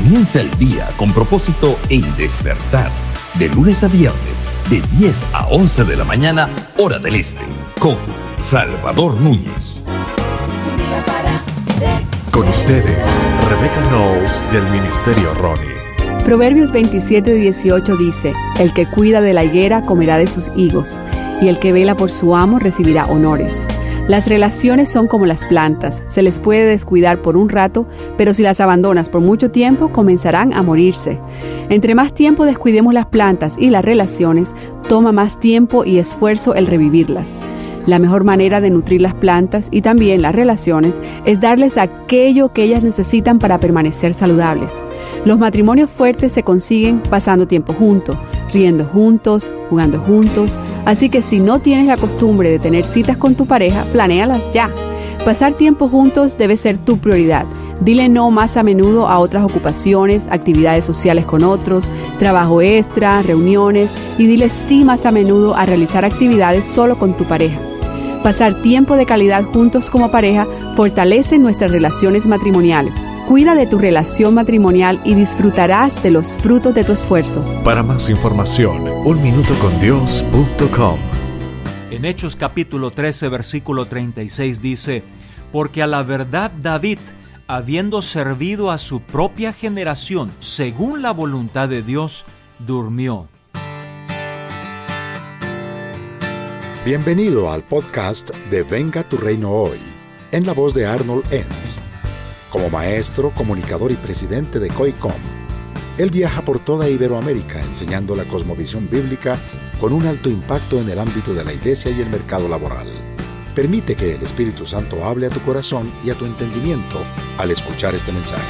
Comienza el día con propósito en despertar. De lunes a viernes, de 10 a 11 de la mañana, hora del este, con Salvador Núñez. Con ustedes, Rebecca Knowles del Ministerio Ronnie. Proverbios 27:18 dice: el que cuida de la higuera comerá de sus higos, y el que vela por su amo recibirá honores. Las relaciones son como las plantas, se les puede descuidar por un rato, pero si las abandonas por mucho tiempo, comenzarán a morirse. Entre más tiempo descuidemos las plantas y las relaciones, toma más tiempo y esfuerzo el revivirlas. La mejor manera de nutrir las plantas y también las relaciones es darles aquello que ellas necesitan para permanecer saludables. Los matrimonios fuertes se consiguen pasando tiempo juntos, riendo juntos, jugando juntos. Así que si no tienes la costumbre de tener citas con tu pareja, planéalas ya. Pasar tiempo juntos debe ser tu prioridad. Dile no más a menudo a otras ocupaciones, actividades sociales con otros, trabajo extra, reuniones, y dile sí más a menudo a realizar actividades solo con tu pareja. Pasar tiempo de calidad juntos como pareja fortalece nuestras relaciones matrimoniales. Cuida de tu relación matrimonial y disfrutarás de los frutos de tu esfuerzo. Para más información, unminutocondios.com. En Hechos capítulo 13, versículo 36 dice: porque a la verdad David, habiendo servido a su propia generación según la voluntad de Dios, durmió. Bienvenido al podcast de Venga tu Reino Hoy, en la voz de Arnold Enns. Como maestro, comunicador y presidente de COICOM, él viaja por toda Iberoamérica enseñando la cosmovisión bíblica con un alto impacto en el ámbito de la iglesia y el mercado laboral. Permite que el Espíritu Santo hable a tu corazón y a tu entendimiento al escuchar este mensaje.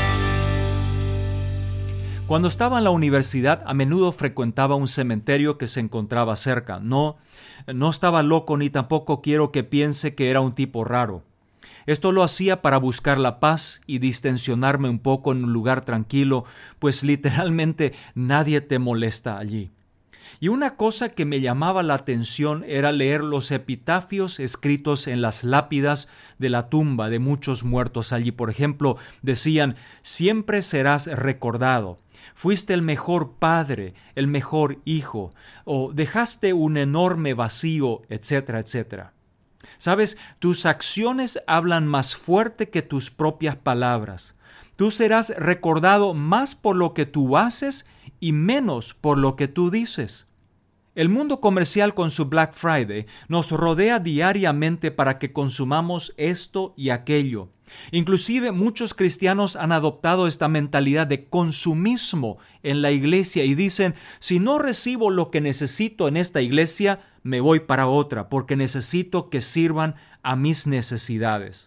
Cuando estaba en la universidad, a menudo frecuentaba un cementerio que se encontraba cerca. No estaba loco ni tampoco quiero que piense que era un tipo raro. Esto lo hacía para buscar la paz y distensionarme un poco en un lugar tranquilo, pues literalmente nadie te molesta allí. Y una cosa que me llamaba la atención era leer los epitafios escritos en las lápidas de la tumba de muchos muertos allí. Por ejemplo, decían: siempre serás recordado, fuiste el mejor padre, el mejor hijo, o dejaste un enorme vacío, etcétera, etcétera. Sabes, tus acciones hablan más fuerte que tus propias palabras. Tú serás recordado más por lo que tú haces y menos por lo que tú dices. El mundo comercial con su Black Friday nos rodea diariamente para que consumamos esto y aquello. Inclusive muchos cristianos han adoptado esta mentalidad de consumismo en la iglesia y dicen: si no recibo lo que necesito en esta iglesia, me voy para otra porque necesito que sirvan a mis necesidades.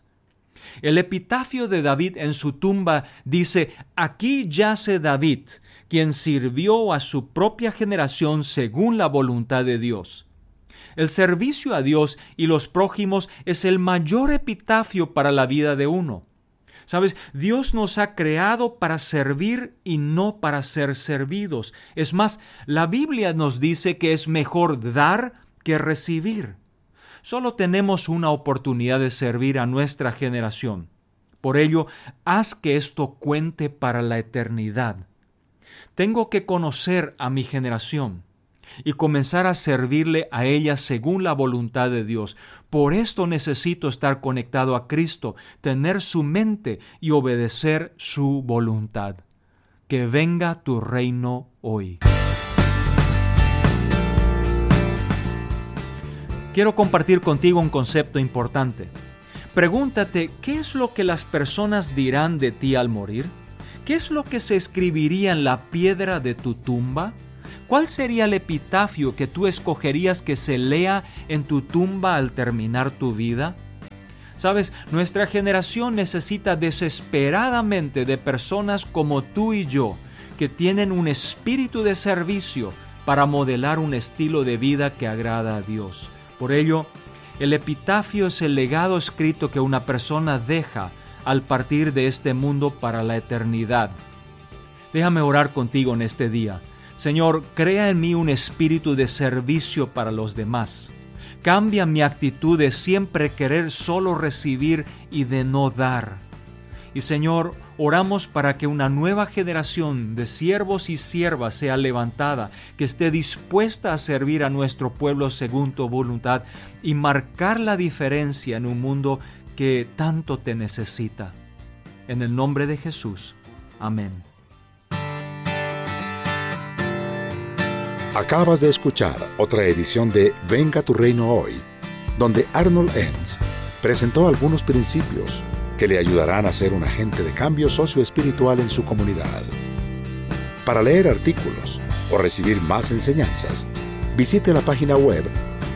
El epitafio de David en su tumba dice: aquí yace David, quien sirvió a su propia generación según la voluntad de Dios. El servicio a Dios y los prójimos es el mayor epitafio para la vida de uno. ¿Sabes? Dios nos ha creado para servir y no para ser servidos. Es más, la Biblia nos dice que es mejor dar que recibir. Solo tenemos una oportunidad de servir a nuestra generación. Por ello, haz que esto cuente para la eternidad. Tengo que conocer a mi generación y comenzar a servirle a ella según la voluntad de Dios. Por esto necesito estar conectado a Cristo, tener su mente y obedecer su voluntad. Que venga tu reino hoy. Quiero compartir contigo un concepto importante. Pregúntate, ¿qué es lo que las personas dirán de ti al morir? ¿Qué es lo que se escribiría en la piedra de tu tumba? ¿Cuál sería el epitafio que tú escogerías que se lea en tu tumba al terminar tu vida? Sabes, nuestra generación necesita desesperadamente de personas como tú y yo, que tienen un espíritu de servicio para modelar un estilo de vida que agrada a Dios. Por ello, el epitafio es el legado escrito que una persona deja al partir de este mundo para la eternidad. Déjame orar contigo en este día. Señor, crea en mí un espíritu de servicio para los demás. Cambia mi actitud de siempre querer solo recibir y de no dar. Y Señor, Oramos para que una nueva generación de siervos y siervas sea levantada, que esté dispuesta a servir a nuestro pueblo según tu voluntad y marcar la diferencia en un mundo que tanto te necesita. En el nombre de Jesús. Amén. Acabas de escuchar otra edición de Venga tu Reino Hoy, donde Arnold Enns presentó algunos principios que le ayudarán a ser un agente de cambio socioespiritual en su comunidad. Para leer artículos o recibir más enseñanzas, visite la página web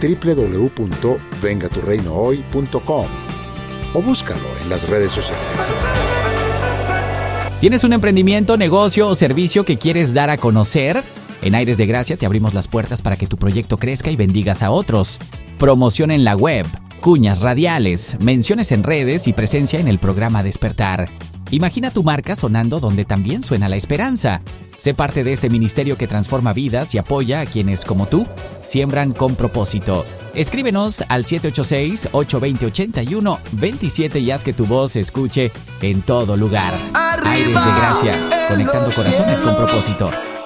www.vengaturreinohoy.com o búscalo en las redes sociales. ¿Tienes un emprendimiento, negocio o servicio que quieres dar a conocer? En Aires de Gracia te abrimos las puertas para que tu proyecto crezca y bendigas a otros. Promoción en la web, cuñas radiales, menciones en redes y presencia en el programa Despertar. Imagina tu marca sonando donde también suena la esperanza. Sé parte de este ministerio que transforma vidas y apoya a quienes, como tú, siembran con propósito. Escríbenos al 786-820-8127 y haz que tu voz se escuche en todo lugar. Aires de Gracia, conectando corazones con propósito.